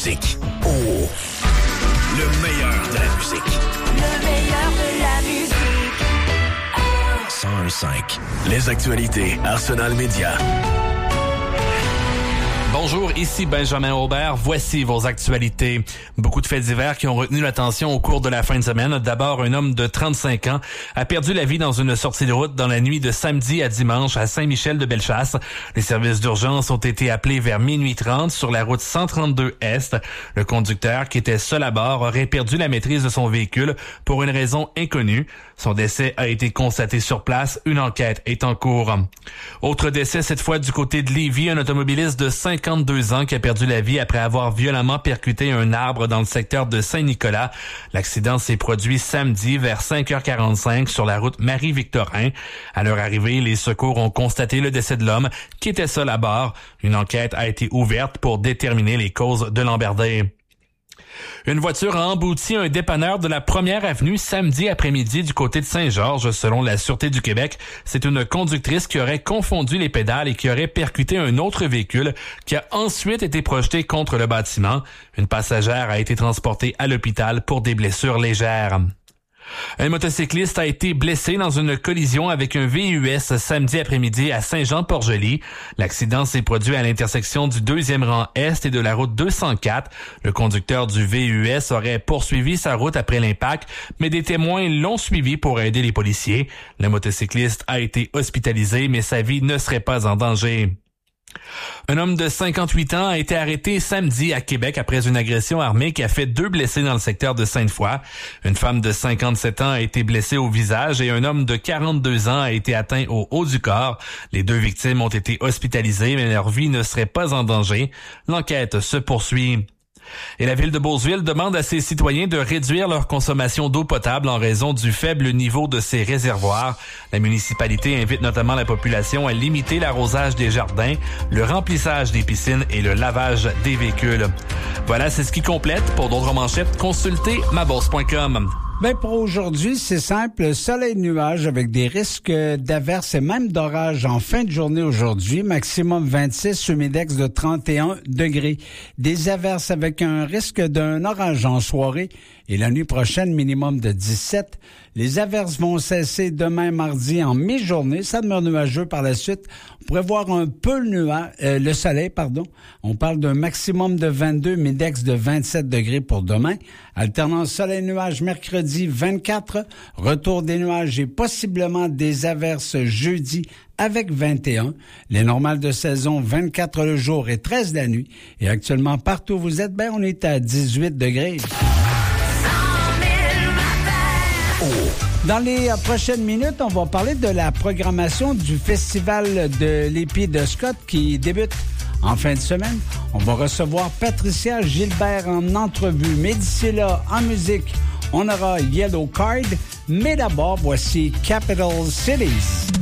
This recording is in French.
musique. Oh! Le meilleur de la musique. Le meilleur de la musique. Oh. 101.5. Les actualités Arsenal Média. Bonjour, ici Benjamin Aubert. Voici vos actualités. Beaucoup de faits divers qui ont retenu l'attention au cours de la fin de semaine. D'abord, un homme de 35 ans a perdu la vie dans une sortie de route dans la nuit de samedi à dimanche à Saint-Michel-de-Bellechasse. Les services d'urgence ont été appelés vers minuit 30 sur la route 132 Est. Le conducteur, qui était seul à bord, aurait perdu la maîtrise de son véhicule pour une raison inconnue. Son décès a été constaté sur place. Une enquête est en cours. Autre décès, cette fois du côté de Lévis, un automobiliste de 52 ans qui a perdu la vie après avoir violemment percuté un arbre dans le secteur de Saint-Nicolas. L'accident s'est produit samedi vers 5h45 sur la route Marie-Victorin. À leur arrivée, les secours ont constaté le décès de l'homme qui était seul à bord. Une enquête a été ouverte pour déterminer les causes de l'embardée. Une voiture a embouti un dépanneur de la Première Avenue samedi après-midi du côté de Saint-Georges. Selon la Sûreté du Québec, c'est une conductrice qui aurait confondu les pédales et qui aurait percuté un autre véhicule qui a ensuite été projeté contre le bâtiment. Une passagère a été transportée à l'hôpital pour des blessures légères. Un motocycliste a été blessé dans une collision avec un VUS samedi après-midi à Saint-Jean-Port-Joli. L'accident s'est produit à l'intersection du 2e rang Est et de la route 204. Le conducteur du VUS aurait poursuivi sa route après l'impact, mais des témoins l'ont suivi pour aider les policiers. Le motocycliste a été hospitalisé, mais sa vie ne serait pas en danger. Un homme de 58 ans a été arrêté samedi à Québec après une agression armée qui a fait 2 blessés dans le secteur de Sainte-Foy. Une femme de 57 ans a été blessée au visage et un homme de 42 ans a été atteint au haut du corps. Les 2 victimes ont été hospitalisées, mais leur vie ne serait pas en danger. L'enquête se poursuit. Et la ville de Beauceville demande à ses citoyens de réduire leur consommation d'eau potable en raison du faible niveau de ses réservoirs. La municipalité invite notamment la population à limiter l'arrosage des jardins, le remplissage des piscines et le lavage des véhicules. Voilà, c'est ce qui complète. Pour d'autres manchettes, consultez mabourse.com. Ben pour aujourd'hui, c'est simple, soleil nuage avec des risques d'averses et même d'orages en fin de journée aujourd'hui, maximum 26, humidex de 31 degrés. Des averses avec un risque d'un orage en soirée et la nuit prochaine, minimum de 17. Les averses vont cesser demain mardi en mi-journée. Ça demeure nuageux par la suite. On pourrait voir un peu le soleil. On parle d'un maximum de 22, humidex de 27 degrés pour demain. Alternance soleil-nuage mercredi 24. Retour des nuages et possiblement des averses jeudi avec 21. Les normales de saison 24 le jour et 13 la nuit. Et actuellement, partout où vous êtes, on est à 18 degrés. Dans les prochaines minutes, on va parler de la programmation du Festival de l'Épi de Scott qui débute en fin de semaine. On va recevoir Patricia Gilbert en entrevue. Mais d'ici là, en musique, on aura Yellow Card. Mais d'abord, voici Capital Cities.